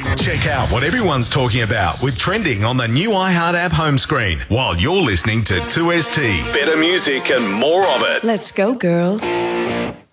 Check out what everyone's talking about with Trending on the new iHeart app home screen while you're listening to 2ST. Better music and more of it. Let's go, girls.